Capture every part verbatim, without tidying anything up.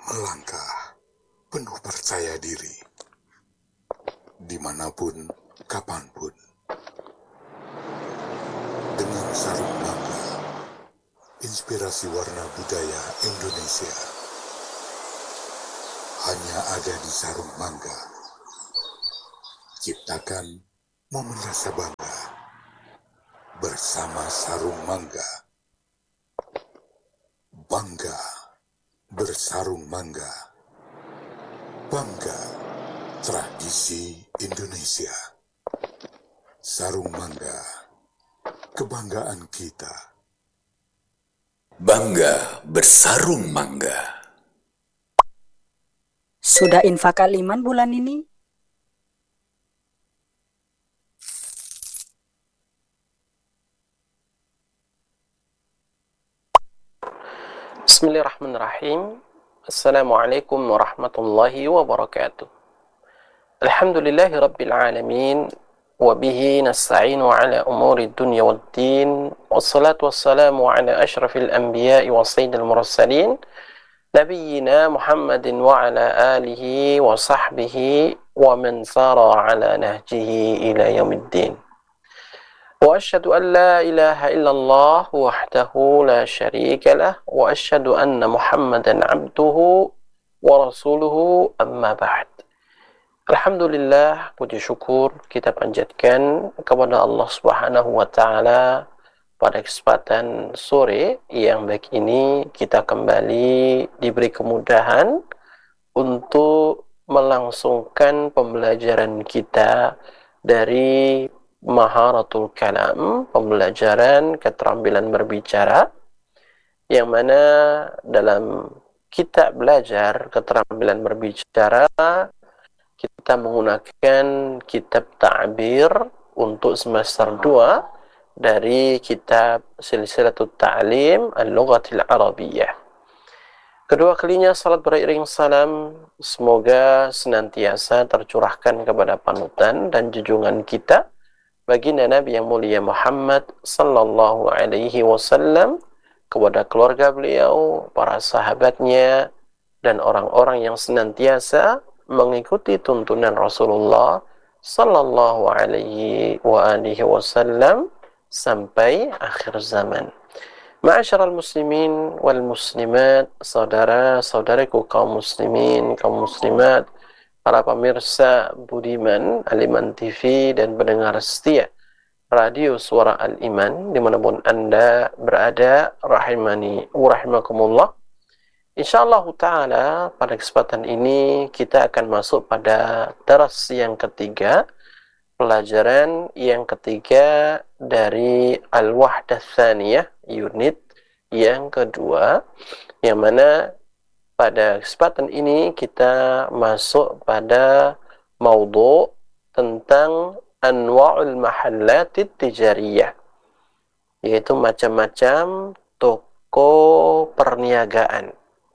melangkah penuh percaya diri, dimanapun, kapanpun, dengan sarung mangga, inspirasi warna budaya Indonesia, hanya ada di sarung mangga. Ciptakan momen rasa bangga, bersama sarung mangga. Bangga bersarung mangga. Bangga tradisi Indonesia. Sarung mangga, kebanggaan kita. Bangga bersarung mangga. Sudah infak aliman bulan ini? Bismillahirrahmanirrahim. Assalamualaikum warahmatullahi wabarakatuh. Alhamdulillahi rabbil alamin. Wabihi nasta'inu ala umuri dunya wad din. Wassalatu wassalamu ala ashrafil anbiya'i wa sayyidil mursalin. Nabiyyina Muhammadin wa ala alihi wa sahbihi wa man sara ala nahjihi ila yaumiddin. وأشهد أن لا إله إلا الله وحده لا شريك له وأشهد أن محمدا عبده ورسوله أما بعد. Alhamdulillah, puji syukur kita panjatkan kepada Allah Subhanahu wa taala. Pada kesempatan sore yang baik ini kita kembali diberi kemudahan untuk melangsungkan pembelajaran kita dari Maharatul Kalam, pembelajaran keterampilan berbicara, yang mana dalam kita belajar keterampilan berbicara kita menggunakan kitab ta'bir untuk semester dua dari kitab Silsilatut Ta'lim Al-Lughatil Arabiyyah. Kedua kalinya salat beriring salam semoga senantiasa tercurahkan kepada panutan dan junjungan kita baginda Nabi yang mulia Muhammad sallallahu alaihi wasallam, kepada keluarga beliau, para sahabatnya, dan orang-orang yang senantiasa mengikuti tuntunan Rasulullah sallallahu alaihi wa alihi wasallam sampai akhir zaman. Ma'asyiral muslimin wal muslimat, saudara-saudariku kaum muslimin, kaum muslimat, para pemirsa budiman Al-Iman T V dan pendengar setia Radio Suara Al-Iman dimanapun Anda berada, rahimani wa rahimakumullah. InsyaAllah ta'ala pada kesempatan ini kita akan masuk pada daras yang ketiga, pelajaran yang ketiga dari Al-Wahdah Tsaniyah, unit yang kedua, yang mana pada kesempatan ini kita masuk pada maudhu' tentang anwa'ul mahallatid tijariyah, yaitu macam-macam toko perniagaan.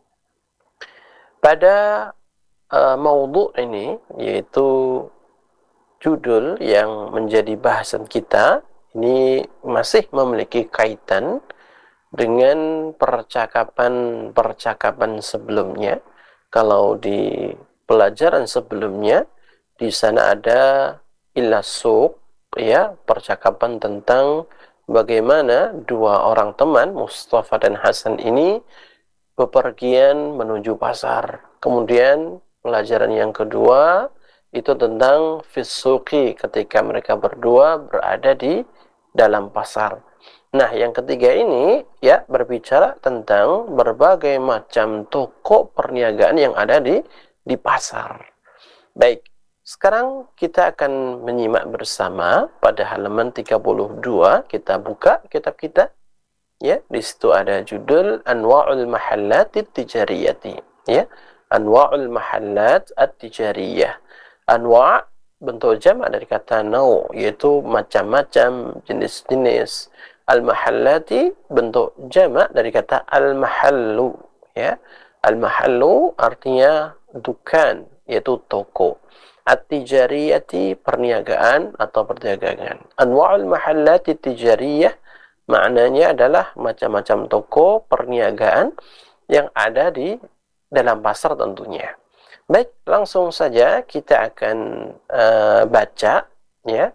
Pada uh, maudhu' ini, yaitu judul yang menjadi bahasan kita, ini masih memiliki kaitan dengan percakapan-percakapan sebelumnya. Kalau di pelajaran sebelumnya, di sana ada ilas suq, ya, percakapan tentang bagaimana dua orang teman, Mustafa dan Hasan ini, bepergian menuju pasar. Kemudian pelajaran yang kedua itu tentang fisuqi, ketika mereka berdua berada di dalam pasar. Nah, yang ketiga ini ya berbicara tentang berbagai macam toko perniagaan yang ada di di pasar. Baik, sekarang kita akan menyimak bersama pada halaman tiga puluh dua. Kita buka kitab kita. Ya, di situ ada judul Anwa'ul Mahallat At-Tijariyati. Ya, Anwa'ul Mahallat At-Tijariyah. Anwa' bentuk jamak dari kata nau', yaitu macam-macam, jenis-jenis. Al-mahallati bentuk jamak dari kata al-mahallu, ya. Al-mahallu artinya dukan, yaitu toko. At-tijariyati perniagaan atau perdagangan. Anwa'ul mahallati tijariyah maknanya adalah macam-macam toko perniagaan yang ada di dalam pasar tentunya. Baik, langsung saja kita akan uh, baca ya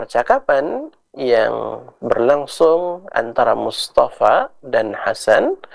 percakapan yang berlangsung antara Mustafa dan Hasan